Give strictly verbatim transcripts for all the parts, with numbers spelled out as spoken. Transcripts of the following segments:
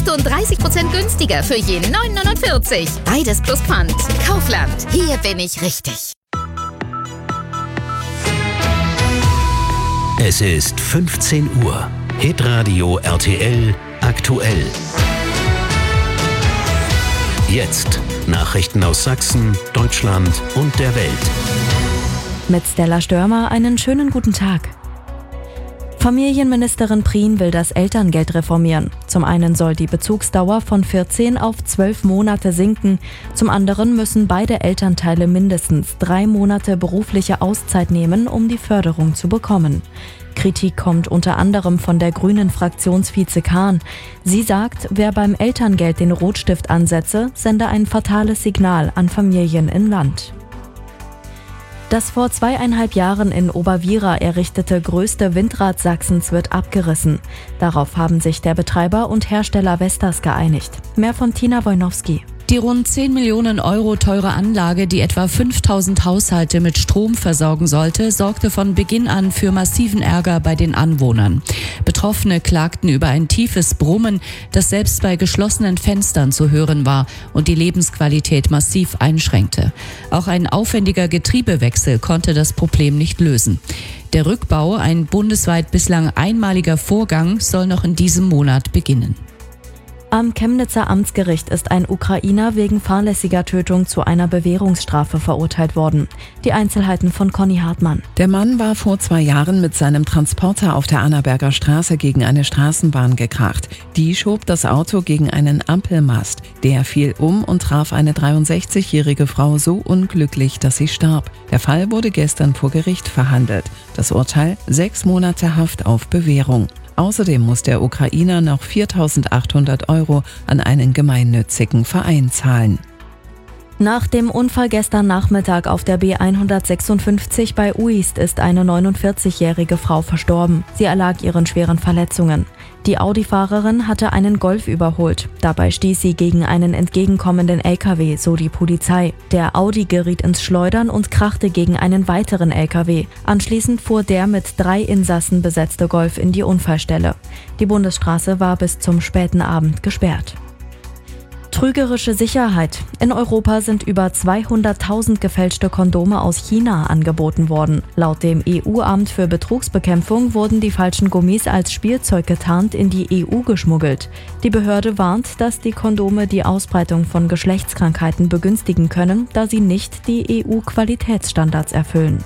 achtunddreißig Prozent günstiger für je neun neunundvierzig. Beides plus Pfand. Kaufland. Hier bin ich richtig. Es ist fünfzehn Uhr. Hitradio R T L aktuell. Jetzt Nachrichten aus Sachsen, Deutschland und der Welt. Mit Stella Störmer einen schönen guten Tag. Familienministerin Prien will das Elterngeld reformieren. Zum einen soll die Bezugsdauer von vierzehn auf zwölf Monate sinken. Zum anderen müssen beide Elternteile mindestens drei Monate berufliche Auszeit nehmen, um die Förderung zu bekommen. Kritik kommt unter anderem von der grünen Fraktionsvize Kahn. Sie sagt, wer beim Elterngeld den Rotstift ansetze, sende ein fatales Signal an Familien im Land. Das vor zweieinhalb Jahren in Oberwiera errichtete größte Windrad Sachsens wird abgerissen. Darauf haben sich der Betreiber und Hersteller Vestas geeinigt. Mehr von Tina Wojnowski. Die rund zehn Millionen Euro teure Anlage, die etwa fünftausend Haushalte mit Strom versorgen sollte, sorgte von Beginn an für massiven Ärger bei den Anwohnern. Betroffene klagten über ein tiefes Brummen, das selbst bei geschlossenen Fenstern zu hören war und die Lebensqualität massiv einschränkte. Auch ein aufwendiger Getriebewechsel konnte das Problem nicht lösen. Der Rückbau, ein bundesweit bislang einmaliger Vorgang, soll noch in diesem Monat beginnen. Am Chemnitzer Amtsgericht ist ein Ukrainer wegen fahrlässiger Tötung zu einer Bewährungsstrafe verurteilt worden. Die Einzelheiten von Conny Hartmann. Der Mann war vor zwei Jahren mit seinem Transporter auf der Annaberger Straße gegen eine Straßenbahn gekracht. Die schob das Auto gegen einen Ampelmast. Der fiel um und traf eine dreiundsechzigjährige Frau so unglücklich, dass sie starb. Der Fall wurde gestern vor Gericht verhandelt. Das Urteil: sechs Monate Haft auf Bewährung. Außerdem muss der Ukrainer noch viertausendachthundert Euro an einen gemeinnützigen Verein zahlen. Nach dem Unfall gestern Nachmittag auf der B hundertsechsundfünfzig bei Uist ist eine neunundvierzigjährige Frau verstorben. Sie erlag ihren schweren Verletzungen. Die Audi-Fahrerin hatte einen Golf überholt. Dabei stieß sie gegen einen entgegenkommenden L K W, so die Polizei. Der Audi geriet ins Schleudern und krachte gegen einen weiteren L K W. Anschließend fuhr der mit drei Insassen besetzte Golf in die Unfallstelle. Die Bundesstraße war bis zum späten Abend gesperrt. Trügerische Sicherheit. In Europa sind über zweihunderttausend gefälschte Kondome aus China angeboten worden. Laut dem E U-Amt für Betrugsbekämpfung wurden die falschen Gummis als Spielzeug getarnt in die E U geschmuggelt. Die Behörde warnt, dass die Kondome die Ausbreitung von Geschlechtskrankheiten begünstigen können, da sie nicht die E U-Qualitätsstandards erfüllen.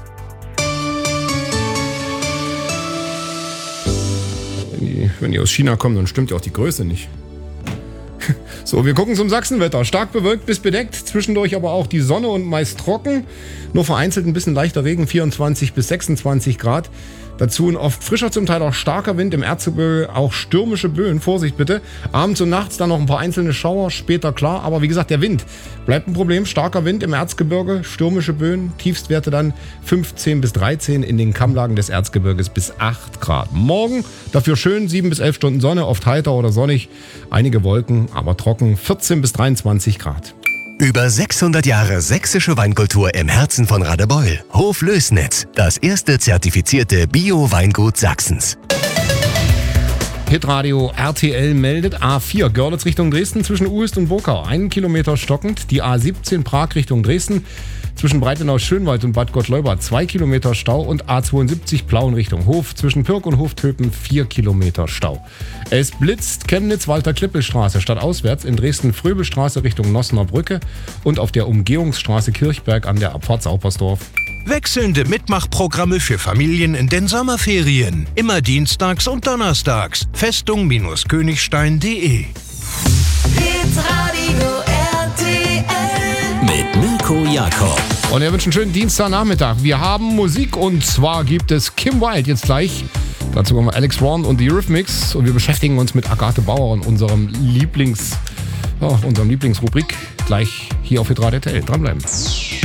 Wenn die, wenn die aus China kommen, dann stimmt ja auch die Größe nicht. So, wir gucken zum Sachsenwetter. Stark bewölkt bis bedeckt, zwischendurch aber auch die Sonne und meist trocken. Nur vereinzelt ein bisschen leichter Regen, vierundzwanzig bis sechsundzwanzig Grad. Dazu ein oft frischer, zum Teil auch starker Wind, im Erzgebirge auch stürmische Böen. Vorsicht bitte. Abends und nachts dann noch ein paar einzelne Schauer, später klar. Aber wie gesagt, der Wind bleibt ein Problem. Starker Wind im Erzgebirge, stürmische Böen. Tiefstwerte dann fünfzehn bis dreizehn, in den Kammlagen des Erzgebirges bis acht Grad. Morgen dafür schön sieben bis elf Stunden Sonne, oft heiter oder sonnig. Einige Wolken, aber trocken, vierzehn bis dreiundzwanzig Grad. Über sechshundert Jahre sächsische Weinkultur im Herzen von Radebeul. Hof Lößnitz, das erste zertifizierte Bio-Weingut Sachsens. Hitradio R T L meldet A vier Görlitz Richtung Dresden zwischen Uist und Burkau. Einen Kilometer stockend. Die A siebzehn Prag Richtung Dresden zwischen Breitenau-Schönwald und Bad Gottleuba. Zwei Kilometer Stau. Und A zweiundsiebzig Plauen Richtung Hof zwischen Pirk und Hoftöpen. Vier Kilometer Stau. Es blitzt Chemnitz-Walter-Klippel-Straße stadtauswärts in Dresden-Fröbelstraße Richtung Nossener Brücke und auf der Umgehungsstraße Kirchberg an der Abfahrt Saupersdorf. Wechselnde Mitmachprogramme für Familien in den Sommerferien. Immer dienstags und donnerstags. Festung-Königstein punkt de. Hitradio R T L Mit Mirko Jakob. Und er wünscht einen schönen Dienstagnachmittag. Wir haben Musik und zwar gibt es Kim Wilde jetzt gleich. Dazu kommen wir Alex Ron und die Eurythmics und wir beschäftigen uns mit Agathe Bauer und unserem Lieblings, oh, unserem Lieblingsrubrik gleich hier auf Hitradio R T L. Dranbleiben.